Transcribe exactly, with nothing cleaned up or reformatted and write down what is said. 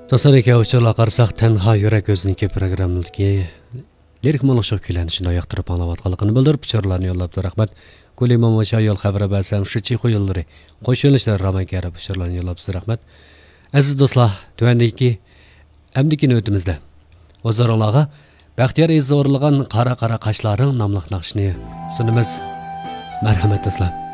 Dostlarga uçurlar qarsaq Tənha Yürək özününki proqramındakı lirik monoşok kuylanishini yoqtirib anglayotganligini bildirib, uçurlarni yo'llabdi. Rahmat. Qo'lima mo'sha yo'l xabari belsam shuchi qo'yildi. Qo'shilishlar romankari uçurlarni yo'llabdi. Rahmat. Aziz do'stlar, tuvandagi amdiki nötimizdə o'zlaringlarga Baxtiyor izzi o'rilgan qara qara qashlaring nomli naqshni sunamiz. Marhamat do'stlar.